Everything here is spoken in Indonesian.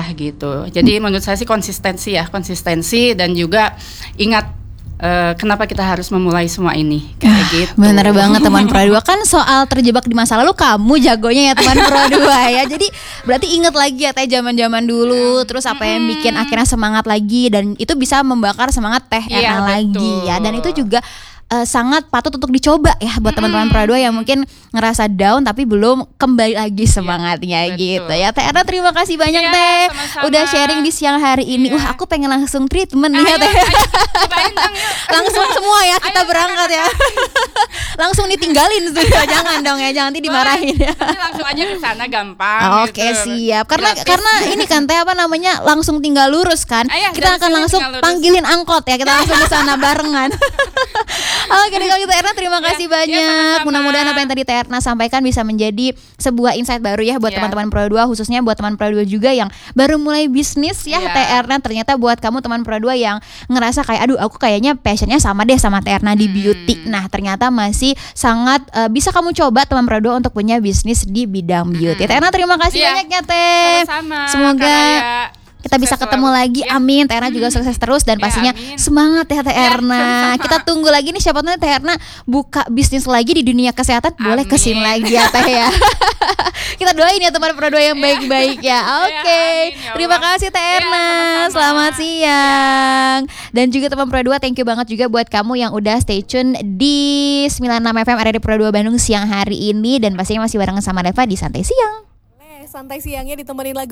lah gitu. Jadi menurut saya sih konsistensi dan juga ingat kenapa kita harus memulai semua ini kayak gitu. Bener banget teman Pro 2. Kan soal terjebak di masa lalu kamu jagonya ya teman Pro 2 ya. Jadi berarti inget lagi ya Teh zaman-zaman dulu. Terus apa yang bikin akhirnya semangat lagi. Dan itu bisa membakar semangat Teh Erna lagi ya. Dan itu juga sangat patut untuk dicoba ya buat teman-teman Pro 2 yang mungkin ngerasa down tapi belum kembali lagi semangatnya gitu ya. Teh Erna terima kasih banyak Teh sama-sama. udah sharing di siang hari ini. Wah aku pengen langsung treatment nih ya Teh. Langsung semua ya kita berangkat ya. Langsung ditinggalin studio. Jangan dong ya, jangan nanti dimarahin ya. Langsung aja ke sana gampang. Oke siap. Karena ini kan Teh langsung tinggal lurus kan. Kita akan langsung panggilin angkot ya. Kita langsung ke sana barengan. Oke deh kalau gitu Erna terima kasih banyak. Mudah-mudahan apa yang tadi Teh Erna sampaikan bisa menjadi sebuah insight baru ya buat teman-teman Pro 2, khususnya buat teman Pro 2 juga yang baru mulai bisnis ya. Teh Erna ternyata buat kamu teman Pro 2 yang ngerasa kayak aduh aku kayaknya passionnya sama deh sama Teh Erna di beauty. Nah ternyata masih sangat bisa kamu coba teman Pro 2 untuk punya bisnis di bidang beauty. Teh Erna terima kasih banyak ya Teh. Sama-sama. Semoga kita bisa ketemu lagi, amin. Teh Erna juga sukses terus dan pastinya semangat ya Teh Erna. Kita tunggu lagi nih siapa tahu Teh Erna buka bisnis lagi di dunia kesehatan, boleh kesini lagi ya Teh ya. Kita doain ya teman Pro 2 yang baik-baik ya. Oke. Terima kasih Teh Erna. Selamat siang. Dan juga teman Pro 2 thank you banget juga buat kamu yang udah stay tune di 96 FM RRI Pro 2 Bandung siang hari ini dan pastinya masih barengan sama Deva di Santai Siang. Santai siangnya ditemenin lagu